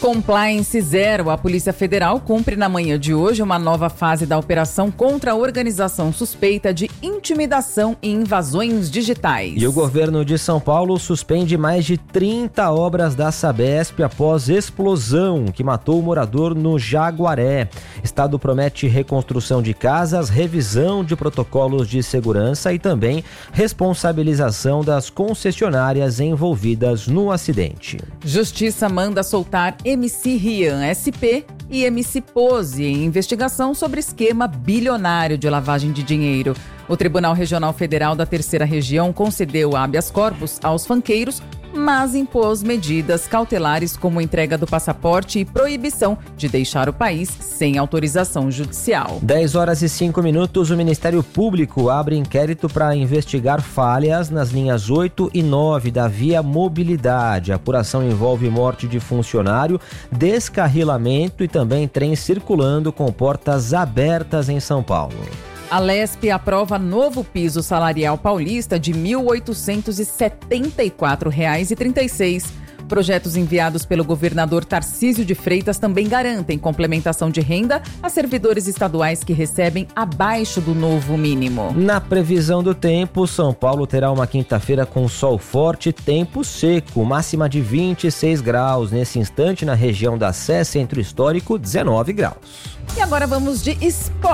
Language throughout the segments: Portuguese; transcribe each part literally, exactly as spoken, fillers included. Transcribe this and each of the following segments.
Compliance Zero. A Polícia Federal cumpre na manhã de hoje uma nova fase da operação contra a organização suspeita de intimidação e invasões digitais. E o governo de São Paulo suspende mais de trinta obras da Sabesp após explosão que matou o morador no Jaguaré. Estado promete reconstrução de casas, revisão de protocolos de segurança e também responsabilização das concessionárias envolvidas no acidente. Justiça manda soltar M C Rian S P e M C Pose em investigação sobre esquema bilionário de lavagem de dinheiro. O Tribunal Regional Federal da Terceira Região concedeu habeas corpus aos funkeiros, mas impôs medidas cautelares como entrega do passaporte e proibição de deixar o país sem autorização judicial. dez horas e cinco minutos, o Ministério Público abre inquérito para investigar falhas nas linhas oito e nove da Via Mobilidade. A apuração envolve morte de funcionário, descarrilamento e também trem circulando com portas abertas em São Paulo. A Lesp aprova novo piso salarial paulista de mil oitocentos e setenta e quatro reais e trinta e seis centavos. Projetos enviados pelo governador Tarcísio de Freitas também garantem complementação de renda a servidores estaduais que recebem abaixo do novo mínimo. Na previsão do tempo, São Paulo terá uma quinta-feira com sol forte e tempo seco, máxima de vinte e seis graus. Nesse instante, na região da Sé, Centro Histórico, dezenove graus. E agora vamos de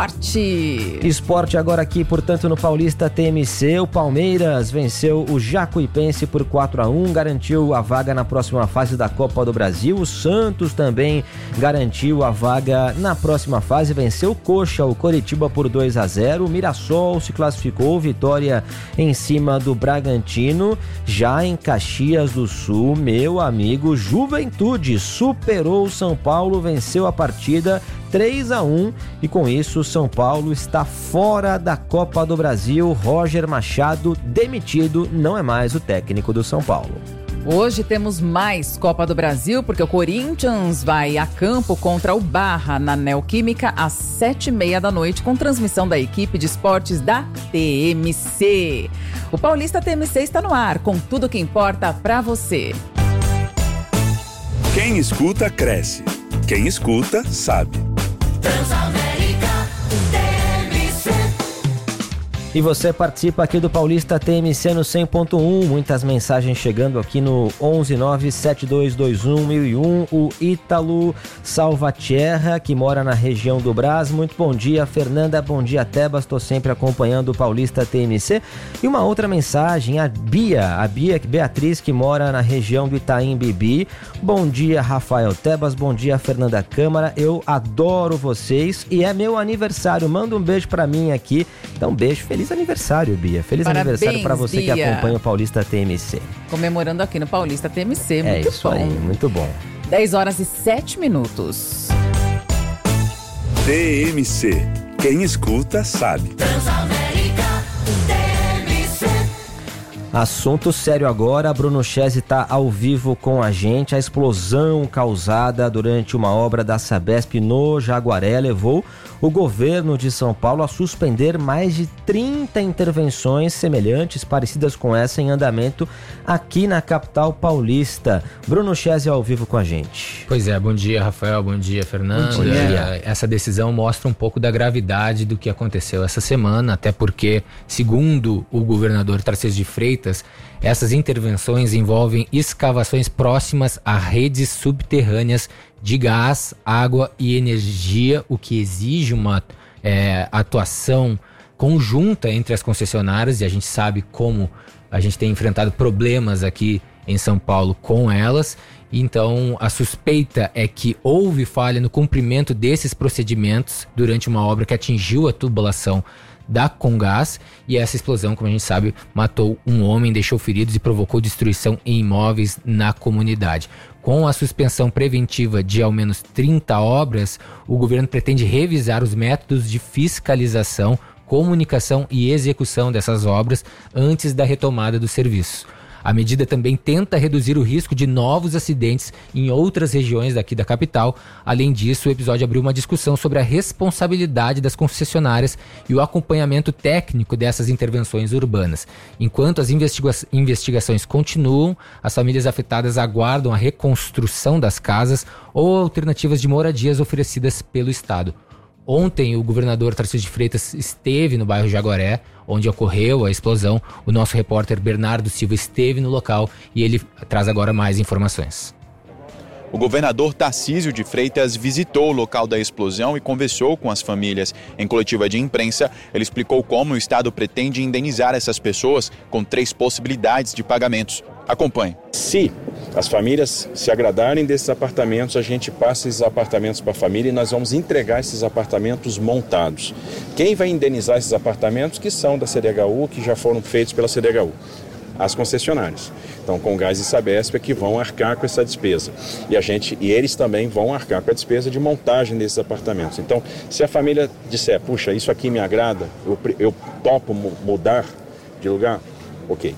esporte. Esporte agora aqui, portanto, no Paulista T M C. O Palmeiras venceu o Jacuipense por quatro a um, garantiu a vaga na próxima fase da Copa do Brasil. O Santos também garantiu a vaga na próxima fase, venceu o Coxa, o Coritiba por dois a zero. O Mirassol se classificou, vitória em cima do Bragantino. Já em Caxias do Sul, meu amigo, Juventude superou o São Paulo, venceu a partida três a um e com isso São Paulo está fora da Copa do Brasil. Roger Machado, demitido, não é mais o técnico do São Paulo. Hoje temos mais Copa do Brasil, porque o Corinthians vai a campo contra o Barra na Neoquímica às sete e meia da noite, com transmissão da equipe de esportes da T M C. O Paulista T M C está no ar, com tudo o que importa para você. Quem escuta, cresce. Quem escuta, sabe. Transamérica T M C. E você participa aqui do Paulista T M C no cem ponto um, muitas mensagens chegando aqui no onze nove sete dois dois um mil e um. O Ítalo Salvatierra, que mora na região do Brás. Muito bom dia, Fernanda, bom dia, Tebas, estou sempre acompanhando o Paulista T M C. E uma outra mensagem, a Bia, a Bia Beatriz, que mora na região do Itaim Bibi. Bom dia, Rafael Tebas, bom dia, Fernanda Câmara, eu adoro vocês e é meu aniversário, manda um beijo pra mim aqui. Então, beijo, feliz Feliz aniversário, Bia. Feliz Parabéns, aniversário para você Bia. que acompanha o Paulista T M C. Comemorando aqui no Paulista T M C, muito bom. É isso aí, muito bom. dez horas e sete minutos. T M C. Quem escuta, sabe. Transamérica T M C. Assunto sério agora, Bruno Chese está ao vivo com a gente. A explosão causada durante uma obra da Sabesp no Jaguaré levou o governo de São Paulo a suspender mais de trinta intervenções semelhantes, parecidas com essa, em andamento aqui na capital paulista. Bruno Chese ao vivo com a gente. Pois é, bom dia, Rafael, bom dia, Fernanda. Bom dia. Essa decisão mostra um pouco da gravidade do que aconteceu essa semana, até porque, segundo o governador Tarcísio de Freitas, essas intervenções envolvem escavações próximas a redes subterrâneas de gás, água e energia, o que exige uma é, atuação conjunta entre as concessionárias, e a gente sabe como a gente tem enfrentado problemas aqui em São Paulo com elas. Então, a suspeita é que houve falha no cumprimento desses procedimentos durante uma obra que atingiu a tubulação da Comgás, e essa explosão, como a gente sabe, matou um homem, deixou feridos e provocou destruição em imóveis na comunidade. Com a suspensão preventiva de ao menos trinta obras, o governo pretende revisar os métodos de fiscalização, comunicação e execução dessas obras antes da retomada do serviço. A medida também tenta reduzir o risco de novos acidentes em outras regiões daqui da capital. Além disso, o episódio abriu uma discussão sobre a responsabilidade das concessionárias e o acompanhamento técnico dessas intervenções urbanas. Enquanto as investiga- investigações continuam, as famílias afetadas aguardam a reconstrução das casas ou alternativas de moradias oferecidas pelo Estado. Ontem, o governador Tarcísio de Freitas esteve no bairro Jaguaré, onde ocorreu a explosão. O nosso repórter Bernardo Silva esteve no local e ele traz agora mais informações. O governador Tarcísio de Freitas visitou o local da explosão e conversou com as famílias. Em coletiva de imprensa, ele explicou como o Estado pretende indenizar essas pessoas com três possibilidades de pagamentos. Acompanhe. Se as famílias se agradarem desses apartamentos, a gente passa esses apartamentos para a família e nós vamos entregar esses apartamentos montados. Quem vai indenizar esses apartamentos? Que são da C D H U, que já foram feitos pela C D H U. As concessionárias. Então, com Gás e Sabesp é que vão arcar com essa despesa. E, a gente, e eles também vão arcar com a despesa de montagem desses apartamentos. Então, se a família disser, puxa, isso aqui me agrada, eu, eu topo mudar de lugar, ok.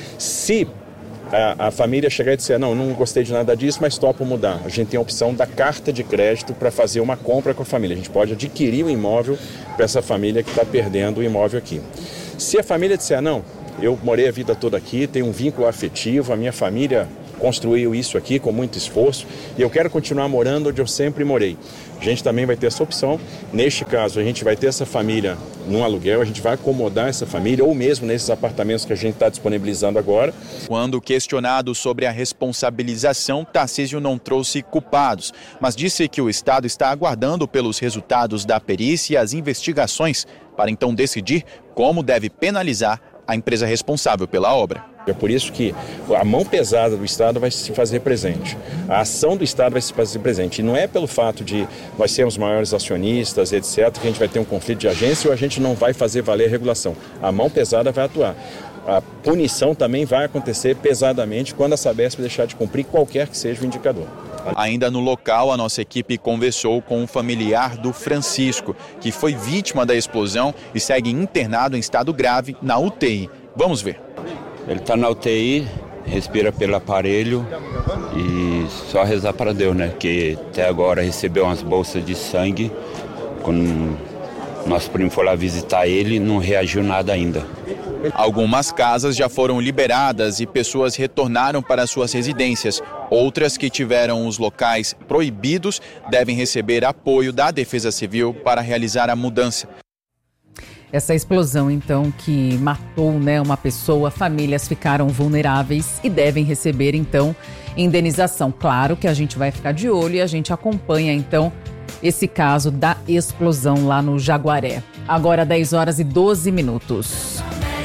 Se a, a família chegar e disser, não, não gostei de nada disso, mas topo mudar, a gente tem a opção da carta de crédito para fazer uma compra com a família. A gente pode adquirir o imóvel para essa família que está perdendo o imóvel aqui. Se a família disser, não, eu morei a vida toda aqui, tenho um vínculo afetivo, a minha família construiu isso aqui com muito esforço e eu quero continuar morando onde eu sempre morei. A gente também vai ter essa opção. Neste caso, a gente vai ter essa família num aluguel, a gente vai acomodar essa família ou mesmo nesses apartamentos que a gente está disponibilizando agora. Quando questionado sobre a responsabilização, Tarcísio não trouxe culpados, mas disse que o Estado está aguardando pelos resultados da perícia e as investigações para então decidir como deve penalizar a empresa responsável pela obra. É por isso que a mão pesada do Estado vai se fazer presente. A ação do Estado vai se fazer presente. E não é pelo fato de nós sermos maiores acionistas, etcétera, que a gente vai ter um conflito de agência ou a gente não vai fazer valer a regulação. A mão pesada vai atuar. A punição também vai acontecer pesadamente quando a Sabesp deixar de cumprir qualquer que seja o indicador. Ainda no local, a nossa equipe conversou com um familiar do Francisco, que foi vítima da explosão e segue internado em estado grave na U T I. Vamos ver. Ele está na U T I, respira pelo aparelho e só rezar para Deus, né? Que até agora recebeu umas bolsas de sangue. Quando nosso primo foi lá visitar ele, não reagiu nada ainda. Algumas casas já foram liberadas e pessoas retornaram para suas residências. Outras que tiveram os locais proibidos devem receber apoio da Defesa Civil para realizar a mudança. Essa explosão, então, que matou, né, uma pessoa, famílias ficaram vulneráveis e devem receber, então, indenização. Claro que a gente vai ficar de olho e a gente acompanha, então, esse caso da explosão lá no Jaguaré. Agora, dez horas e doze minutos.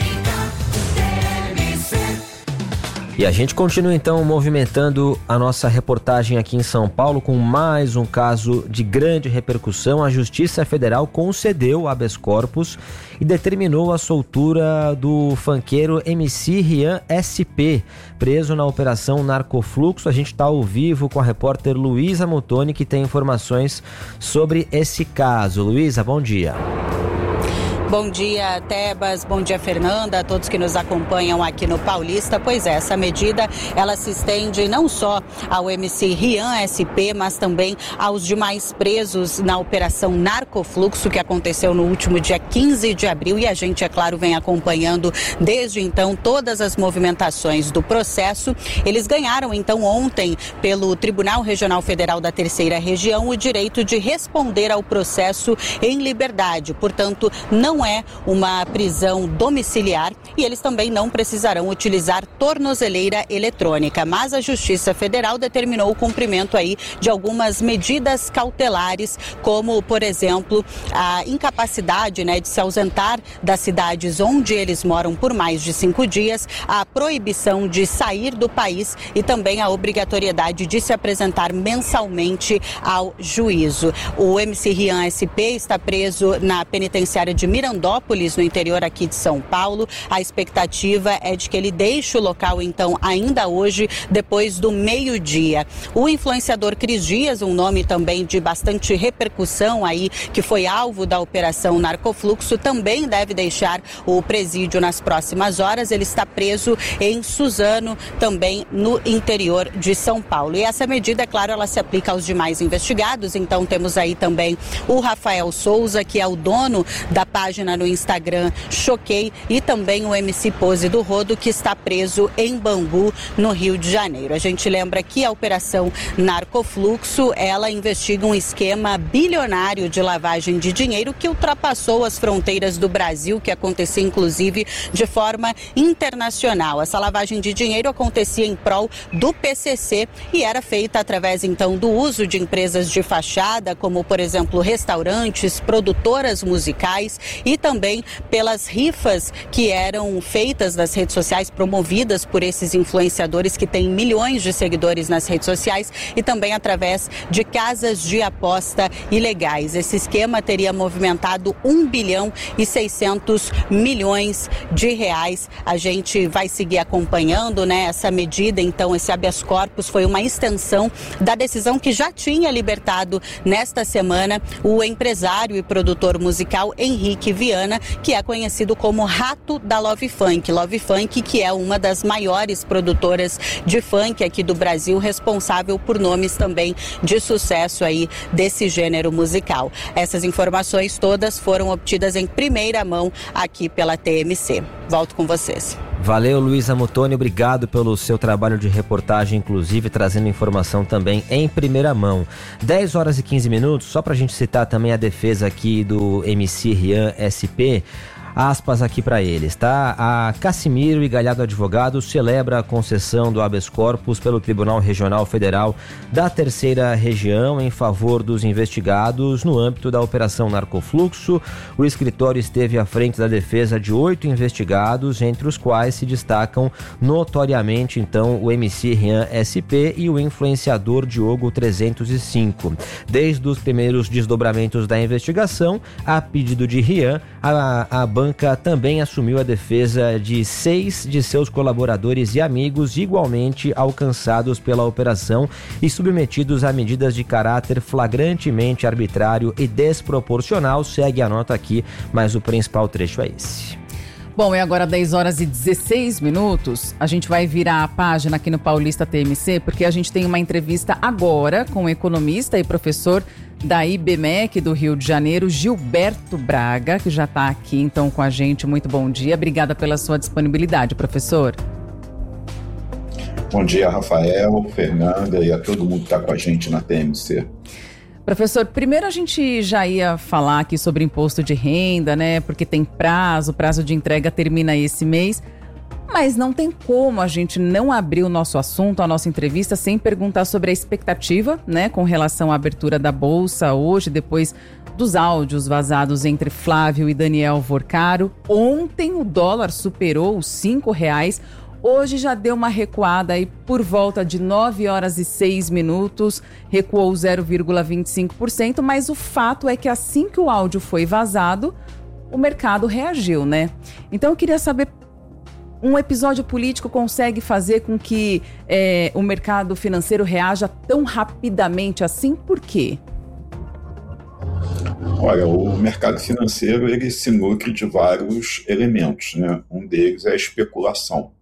E a gente continua então movimentando a nossa reportagem aqui em São Paulo com mais um caso de grande repercussão. A Justiça Federal concedeu habeas corpus e determinou a soltura do funkeiro M C Rian S P, preso na Operação Narcofluxo. A gente está ao vivo com a repórter Luísa Mutoni, que tem informações sobre esse caso. Luísa, bom dia. Bom dia, Tebas, bom dia, Fernanda, a todos que nos acompanham aqui no Paulista. Pois é, essa medida, ela se estende não só ao M C Rian S P, mas também aos demais presos na Operação Narcofluxo, que aconteceu no último dia quinze de abril, e a gente, é claro, vem acompanhando desde então todas as movimentações do processo. Eles ganharam, então, ontem, pelo Tribunal Regional Federal da Terceira Região, o direito de responder ao processo em liberdade. Portanto, não é uma prisão domiciliar e eles também não precisarão utilizar tornozeleira eletrônica. Mas a Justiça Federal determinou o cumprimento aí de algumas medidas cautelares, como, por exemplo, a incapacidade, né, de se ausentar das cidades onde eles moram por mais de cinco dias, a proibição de sair do país e também a obrigatoriedade de se apresentar mensalmente ao juízo. O M C Rian S P está preso na penitenciária de Mirandópolis Mirandópolis, no interior aqui de São Paulo. A expectativa é de que ele deixe o local, então, ainda hoje, depois do meio-dia. O influenciador Cris Dias, um nome também de bastante repercussão aí, que foi alvo da operação Narcofluxo, também deve deixar o presídio nas próximas horas. Ele está preso em Suzano, também no interior de São Paulo. E essa medida, é claro, ela se aplica aos demais investigados. Então temos aí também o Rafael Souza, que é o dono da página no Instagram Choquei, e também o M C Pose do Rodo, que está preso em Bangu, no Rio de Janeiro. A gente lembra que a operação Narcofluxo, ela investiga um esquema bilionário de lavagem de dinheiro que ultrapassou as fronteiras do Brasil, que acontecia inclusive de forma internacional. Essa lavagem de dinheiro acontecia em prol do P C C e era feita através então do uso de empresas de fachada, como por exemplo restaurantes, produtoras musicais, e também pelas rifas que eram feitas nas redes sociais, promovidas por esses influenciadores que têm milhões de seguidores nas redes sociais, e também através de casas de aposta ilegais. Esse esquema teria movimentado um bilhão e seiscentos milhões de reais. A gente vai seguir acompanhando, né, essa medida. Então, esse habeas corpus foi uma extensão da decisão que já tinha libertado nesta semana o empresário e produtor musical Henrique Viana, que é conhecido como Rato da Love Funk. Love Funk, que é uma das maiores produtoras de funk aqui do Brasil, responsável por nomes também de sucesso aí desse gênero musical. Essas informações todas foram obtidas em primeira mão aqui pela T M C. Volto com vocês. Valeu, Luísa Muttoni, obrigado pelo seu trabalho de reportagem, inclusive trazendo informação também em primeira mão. dez horas e quinze minutos, só pra gente citar também a defesa aqui do M C Rian S P. Aspas aqui para eles, tá? A Cassimiro e Galhardo Advogados celebra a concessão do habeas corpus pelo Tribunal Regional Federal da Terceira Região em favor dos investigados no âmbito da Operação Narcofluxo. O escritório esteve à frente da defesa de oito investigados, entre os quais se destacam notoriamente, então, o M C Rian S P e o influenciador Diogo trezentos e cinco. Desde os primeiros desdobramentos da investigação, a pedido de Rian, a, a banca também assumiu a defesa de seis de seus colaboradores e amigos igualmente alcançados pela operação e submetidos a medidas de caráter flagrantemente arbitrário e desproporcional. Segue a nota aqui, mas o principal trecho é esse. Bom, é agora dez horas e dezesseis minutos. A gente vai virar a página aqui no Paulista T M C, porque a gente tem uma entrevista agora com o economista e professor da I B M E C do Rio de Janeiro, Gilberto Braga, que já está aqui então com a gente. Muito bom dia. Obrigada pela sua disponibilidade, professor. Bom dia, Rafael, Fernanda e a todo mundo que está com a gente na T M C. Professor, primeiro a gente já ia falar aqui sobre imposto de renda, né? Porque tem prazo, o prazo de entrega termina esse mês. Mas não tem como a gente não abrir o nosso assunto, a nossa entrevista, sem perguntar sobre a expectativa, né? Com relação à abertura da Bolsa hoje, depois dos áudios vazados entre Flávio e Daniel Vorcaro. Ontem o dólar superou os cinco reais. Hoje já deu uma recuada aí por volta de nove horas e seis minutos, recuou zero vírgula vinte e cinco por cento, mas o fato é que assim que o áudio foi vazado, o mercado reagiu, né? Então eu queria saber, um episódio político consegue fazer com que é, o mercado financeiro reaja tão rapidamente assim? Por quê? Olha, o mercado financeiro ele se nutre de vários elementos, né? Um deles é a especulação.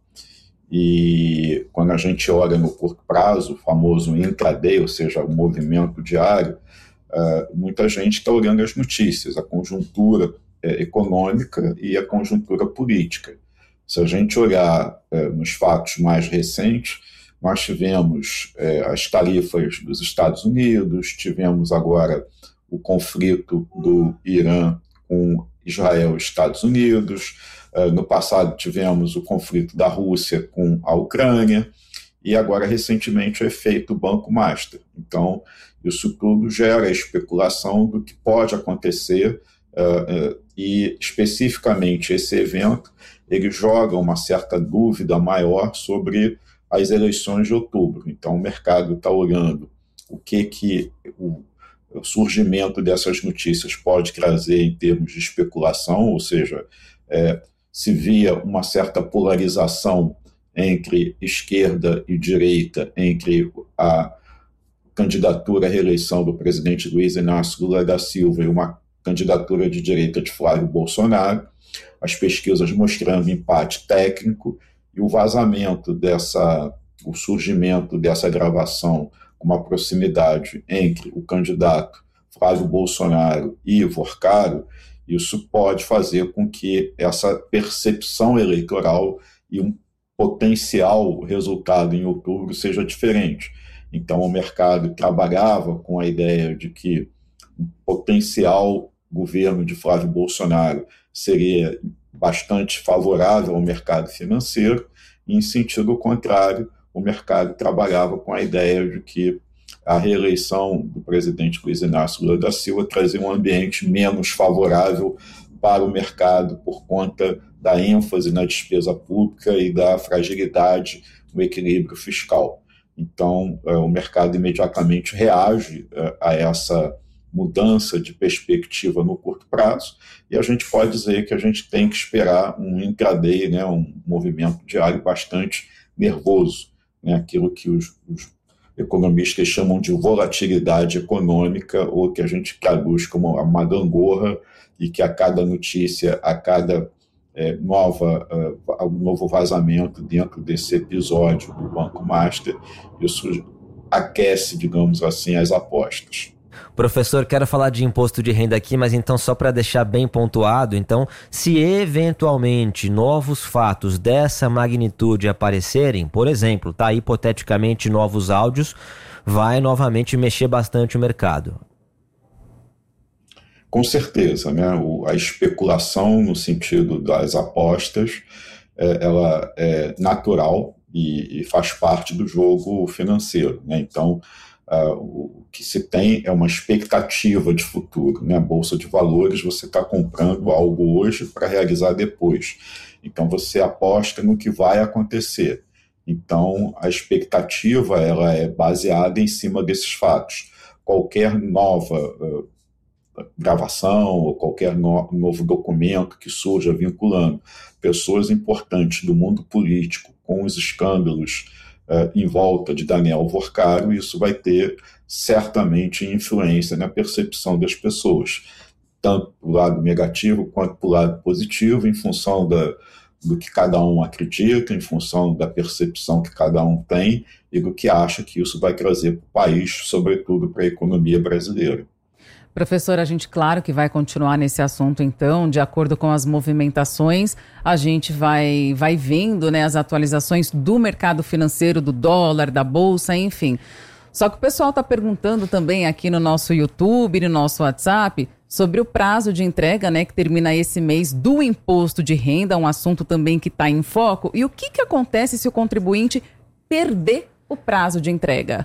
E quando a gente olha no curto prazo, o famoso intraday, ou seja, o movimento diário, uh, muita gente está olhando as notícias, a conjuntura eh, econômica e a conjuntura política. Se a gente olhar eh, nos fatos mais recentes, nós tivemos eh, as tarifas dos Estados Unidos, tivemos agora o conflito do Irã com Israel e Estados Unidos. No passado tivemos o conflito da Rússia com a Ucrânia e agora recentemente o efeito Banco Master. Então isso tudo gera especulação do que pode acontecer uh, uh, e especificamente esse evento ele joga uma certa dúvida maior sobre as eleições de outubro. Então o mercado está olhando o que, que o, o surgimento dessas notícias pode trazer em termos de especulação, ou seja, é, se via uma certa polarização entre esquerda e direita, entre a candidatura à reeleição do presidente Luiz Inácio Lula da Silva e uma candidatura de direita de Flávio Bolsonaro, as pesquisas mostrando empate técnico e o vazamento dessa, o surgimento dessa gravação com uma proximidade entre o candidato Flávio Bolsonaro e Ivo Arcaro, isso pode fazer com que essa percepção eleitoral e um potencial resultado em outubro seja diferente. Então, o mercado trabalhava com a ideia de que um potencial governo de Flávio Bolsonaro seria bastante favorável ao mercado financeiro, e, em sentido contrário, o mercado trabalhava com a ideia de que a reeleição do presidente Luiz Inácio Lula da Silva trazia um ambiente menos favorável para o mercado por conta da ênfase na despesa pública e da fragilidade no equilíbrio fiscal. Então, o mercado imediatamente reage a essa mudança de perspectiva no curto prazo, e a gente pode dizer que a gente tem que esperar um intraday, né, um movimento diário bastante nervoso, né, aquilo que os, os economistas chamam de volatilidade econômica, ou que a gente traduz como uma gangorra, e que a cada notícia, a cada é, nova, uh, novo vazamento dentro desse episódio do Banco Master, isso aquece, digamos assim, as apostas. Professor, quero falar de imposto de renda aqui, mas então só para deixar bem pontuado, então, se eventualmente novos fatos dessa magnitude aparecerem, por exemplo, tá, hipoteticamente novos áudios, vai novamente mexer bastante o mercado. Com certeza, né? O, a especulação no sentido das apostas, é, ela é natural e, e faz parte do jogo financeiro, né? Então, Uh, o que se tem é uma expectativa de futuro, né? A Bolsa de Valores, você está comprando algo hoje para realizar depois. Então, você aposta no que vai acontecer. Então, a expectativa ela é baseada em cima desses fatos. Qualquer nova uh, gravação ou qualquer no, novo documento que surja vinculando pessoas importantes do mundo político com os escândalos Uh, em volta de Daniel Vorcaro, isso vai ter certamente influência na percepção das pessoas, tanto para o lado negativo quanto para o lado positivo, em função da, do que cada um acredita, em função da percepção que cada um tem e do que acha que isso vai trazer para o país, sobretudo para a economia brasileira. Professor, a gente, claro que vai continuar nesse assunto, então, de acordo com as movimentações, a gente vai, vai vendo, né, as atualizações do mercado financeiro, do dólar, da bolsa, enfim. Só que o pessoal está perguntando também aqui no nosso YouTube, no nosso WhatsApp, sobre o prazo de entrega, né, que termina esse mês do imposto de renda, um assunto também que está em foco. E o que, que acontece se o contribuinte perder o prazo de entrega?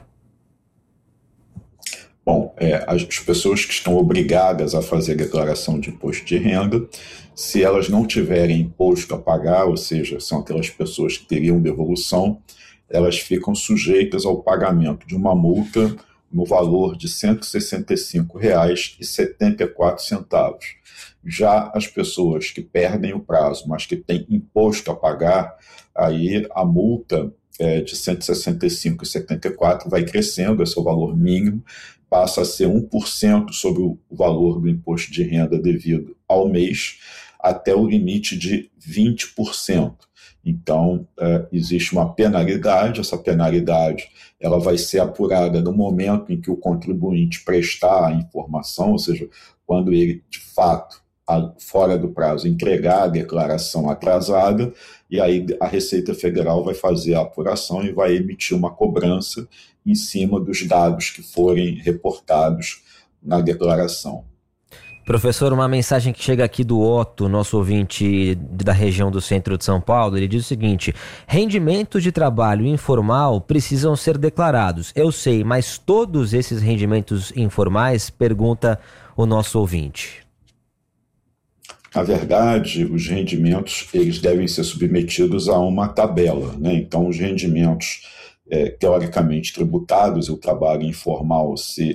Bom, é, as pessoas que estão obrigadas a fazer a declaração de imposto de renda, se elas não tiverem imposto a pagar, ou seja, são aquelas pessoas que teriam devolução, elas ficam sujeitas ao pagamento de uma multa no valor de cento e sessenta e cinco reais e setenta e quatro centavos. Já as pessoas que perdem o prazo, mas que têm imposto a pagar, aí a multa é, de cento e sessenta e cinco reais e setenta e quatro centavos vai crescendo, esse é o valor mínimo, passa a ser um por cento sobre o valor do imposto de renda devido ao mês, até o limite de vinte por cento. Então, é, existe uma penalidade, essa penalidade ela vai ser apurada no momento em que o contribuinte prestar a informação, ou seja, quando ele, de fato, a, fora do prazo, entregar a declaração atrasada, e aí a Receita Federal vai fazer a apuração e vai emitir uma cobrança em cima dos dados que forem reportados na declaração. Professor, uma mensagem que chega aqui do Otto, nosso ouvinte da região do centro de São Paulo, ele diz o seguinte: rendimentos de trabalho informal precisam ser declarados. Eu sei, mas todos esses rendimentos informais? Pergunta o nosso ouvinte. Na verdade, os rendimentos eles devem ser submetidos a uma tabela, né? Então, os rendimentos é, teoricamente tributados, o trabalho informal, se a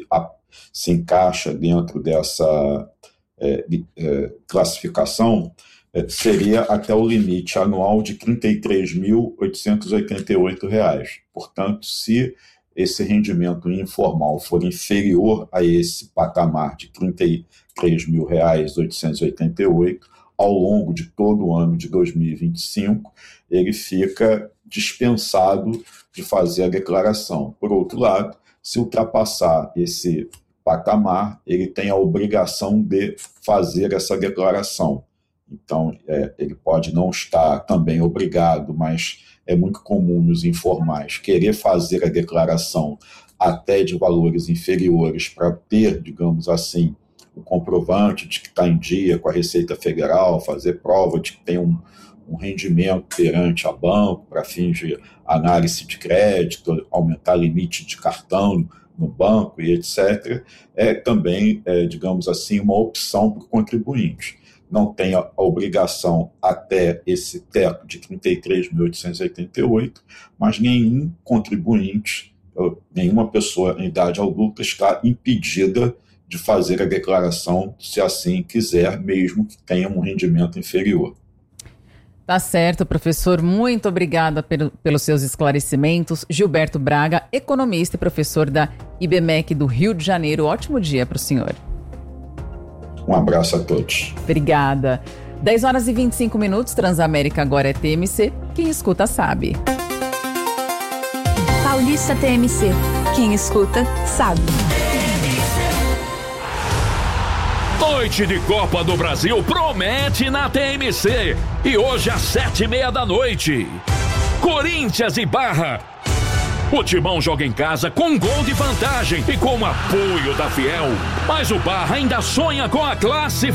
se encaixa dentro dessa é, é, classificação, é, seria até o limite anual de trinta e três mil oitocentos e oitenta e oito reais. Portanto, se esse rendimento informal for inferior a esse patamar de trinta e três mil reais oitocentos e oitenta e oito, ao longo de todo o ano de dois mil e vinte e cinco, ele fica dispensado de fazer a declaração. Por outro lado, se ultrapassar esse patamar, ele tem a obrigação de fazer essa declaração. Então, é, ele pode não estar também obrigado, mas é muito comum nos informais querer fazer a declaração até de valores inferiores para ter, digamos assim, o comprovante de que está em dia com a Receita Federal, fazer prova de que tem um, um rendimento perante a banco para fins de análise de crédito, aumentar limite de cartão no banco e etcétera, é também, é, digamos assim, uma opção para o contribuinte. Não tem a obrigação até esse teto de trinta e três mil oitocentos e oitenta e oito, mas nenhum contribuinte, nenhuma pessoa em idade adulta está impedida de fazer a declaração, se assim quiser, mesmo que tenha um rendimento inferior. Tá certo, professor. Muito obrigada pelo, pelos seus esclarecimentos. Gilberto Braga, economista e professor da I B M E C do Rio de Janeiro. Ótimo dia para o senhor. Um abraço a todos. Obrigada. dez horas e vinte e cinco minutos, Transamérica agora é T M C. Quem escuta sabe. Paulista T M C. Quem escuta sabe. Noite de Copa do Brasil promete na T M C. E hoje às sete e meia da noite, Corinthians e Barra. O Timão joga em casa com um gol de vantagem e com o apoio da Fiel. Mas o Barra ainda sonha com a classificação.